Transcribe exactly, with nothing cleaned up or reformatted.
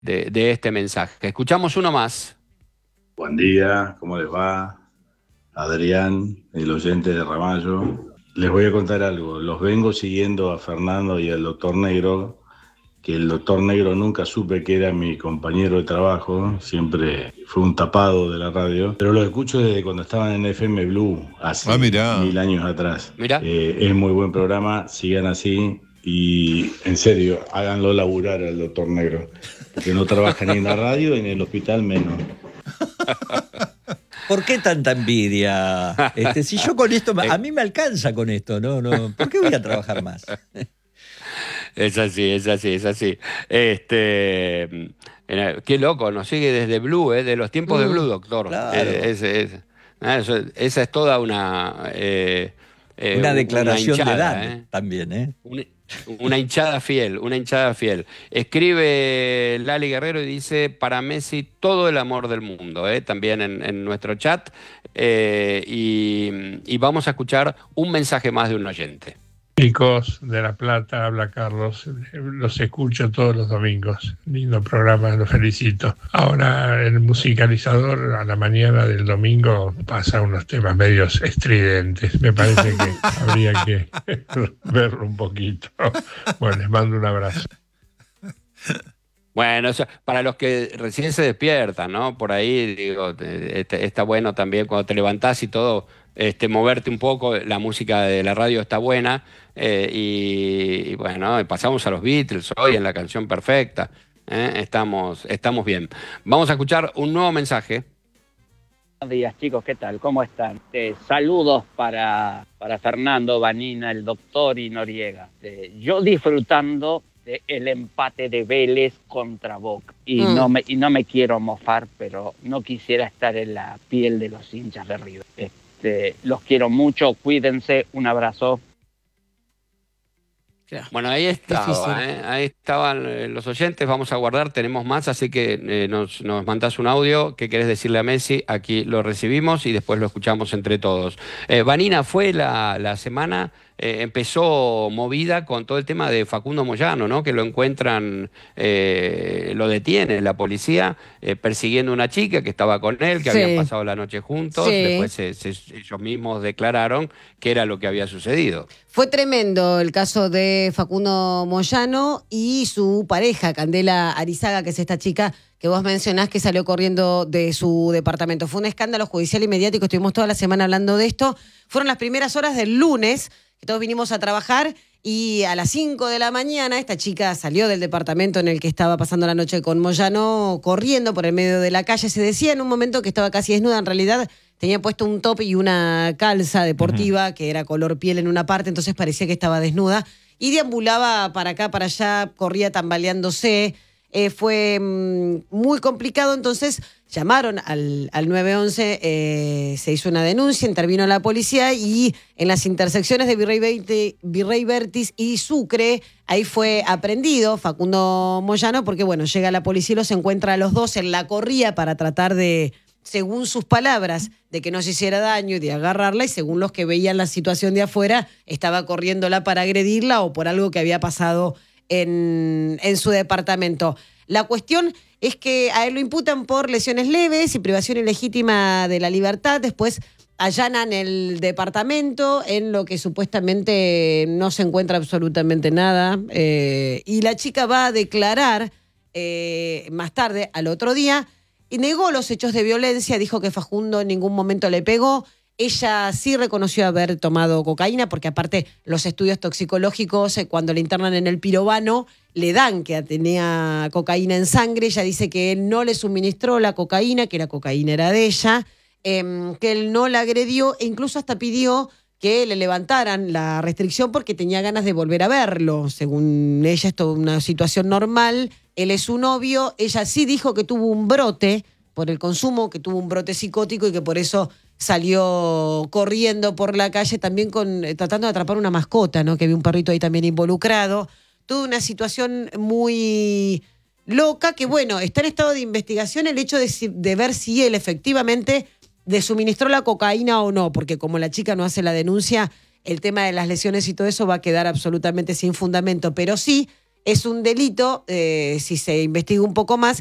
de, de este mensaje. Escuchamos uno más. Buen día, ¿cómo les va? Adrián, el oyente de Ramallo. Les voy a contar algo. Los vengo siguiendo a Fernando y al doctor Negro, que el doctor Negro nunca supe que era mi compañero de trabajo, siempre fue un tapado de la radio, pero lo escucho desde cuando estaban en F M Blue, hace Ah, mirá. mil años atrás. Mirá. Eh, es muy buen programa, sigan así y en serio, háganlo laburar al doctor Negro, porque no trabaja ni en la radio ni en el hospital menos. ¿Por qué tanta envidia? Este, si yo con esto, a mí me alcanza con esto, ¿no? no ¿Por qué voy a trabajar más? Es así, es así, es así. Este, qué loco, nos sigue desde Blue, ¿eh? De los tiempos mm, de Blue, doctor. Claro. Eh, es, es, eso, esa es toda una... Eh, eh, una declaración una hinchada, de edad ¿eh? También, ¿eh? Una, una hinchada fiel, una hinchada fiel. Escribe Lali Guerrero y dice, para Messi todo el amor del mundo, ¿eh? También en, en nuestro chat. Eh, y, y vamos a escuchar un mensaje más de un oyente. Chicos de La Plata, habla Carlos, los escucho todos los domingos, lindo programa, los felicito. Ahora el musicalizador a la mañana del domingo pasa unos temas medios estridentes, me parece que habría que verlo un poquito. Bueno, les mando un abrazo. Bueno, o sea, para los que recién se despiertan, ¿no? Por ahí, digo, este, está bueno también cuando te levantás y todo, este, moverte un poco, la música de la radio está buena, eh, y, y bueno, pasamos a los Beatles hoy en la canción perfecta, ¿eh? Estamos, estamos bien. Vamos a escuchar un nuevo mensaje. Buenos días, chicos, ¿qué tal? ¿Cómo están? Eh, saludos para, para Fernando, Vanina, el doctor y Noriega. Eh, yo disfrutando el empate de Vélez contra Boca y, mm. no me, y no me quiero mofar, pero no quisiera estar en la piel de los hinchas de River. Este, los quiero mucho, cuídense, un abrazo. Bueno, ahí estaba, ¿eh? Ahí estaban los oyentes, vamos a guardar, tenemos más, así que eh, nos, nos mandás un audio, ¿qué querés decirle a Messi? Aquí lo recibimos y después lo escuchamos entre todos. Eh, Vanina, fue la, la semana, eh, empezó movida con todo el tema de Facundo Moyano, ¿no? Que lo encuentran, eh, lo detiene la policía, eh, persiguiendo a una chica que estaba con él, que sí. habían pasado la noche juntos, sí. después se, se, ellos mismos declararon que era lo que había sucedido. Fue tremendo el caso de Facundo Moyano y su pareja, Candela Arizaga, que es esta chica que vos mencionás que salió corriendo de su departamento. Fue un escándalo judicial y mediático, estuvimos toda la semana hablando de esto. Fueron las primeras horas del lunes, que todos vinimos a trabajar, y a las cinco de la mañana esta chica salió del departamento en el que estaba pasando la noche con Moyano, corriendo por el medio de la calle. Se decía en un momento que estaba casi desnuda, en realidad tenía puesto un top y una calza deportiva uh-huh. que era color piel en una parte, entonces parecía que estaba desnuda. Y deambulaba para acá, para allá, corría tambaleándose. Eh, fue mmm, muy complicado, entonces llamaron al, al nueve once, eh, se hizo una denuncia, intervino la policía y en las intersecciones de Virrey, Beite, Virrey Vértiz y Sucre, ahí fue aprendido Facundo Moyano, porque bueno, llega la policía y los encuentra a los dos en la corría para tratar de, según sus palabras, de que no se hiciera daño y de agarrarla, y según los que veían la situación de afuera, estaba corriéndola para agredirla o por algo que había pasado en, en su departamento. La cuestión es que a él lo imputan por lesiones leves y privación ilegítima de la libertad. Después allanan el departamento en lo que supuestamente no se encuentra absolutamente nada. Eh, y la chica va a declarar eh, más tarde, al otro día, y negó los hechos de violencia, dijo que Facundo en ningún momento le pegó. Ella sí reconoció haber tomado cocaína, porque aparte los estudios toxicológicos, cuando le internan en el pirobano, le dan que tenía cocaína en sangre. Ella dice que él no le suministró la cocaína, que la cocaína era de ella, eh, que él no la agredió e incluso hasta pidió que le levantaran la restricción porque tenía ganas de volver a verlo. Según ella, esto es una situación normal. Él es su novio. Ella sí dijo que tuvo un brote por el consumo, que tuvo un brote psicótico y que por eso salió corriendo por la calle también con, tratando de atrapar una mascota, ¿no? Que había un perrito ahí también involucrado. Toda una situación muy loca que, bueno, está en estado de investigación el hecho de, si, de ver si él efectivamente le suministró la cocaína o no, porque como la chica no hace la denuncia, el tema de las lesiones y todo eso va a quedar absolutamente sin fundamento. Pero sí, es un delito, eh, si se investiga un poco más,